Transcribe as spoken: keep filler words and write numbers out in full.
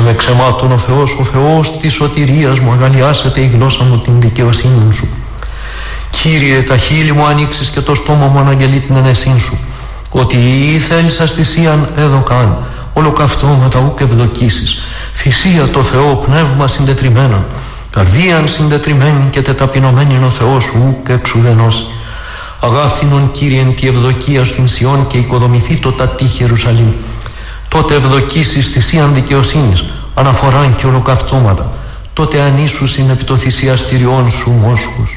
με ξεμάτων ο Θεός, ο Θεός της σωτηρίας μου, αγαλιάσετε η γλώσσα μου την δικαιοσύνη σου. Κύριε, τα χείλη μου ανοίξεις και το στόμα μου αναγγελεί την ενεσύν σου. Ότι η θέλησας θυσίαν έδωκαν, ολοκαυτώματα ούκ ευδοκίσεις. Θυσία το Θεό, πνεύμα συντετριμένον. Καρδίαν συντετριμένη και τεταπεινωμένη ο Θεός ούκ εξουδενώσει. Αγάθινον Κύριεν τη ευδοκία στην Σιών και οικοδομηθεί το τατή Ιερουσαλήμ. Τότε ευδοκίσεις θυσίαν δικαιοσύνης, αναφοράν και ολοκαυτώματα. Τότε ανήσουσιν επί το θυσιαστηριών σου μόσχους.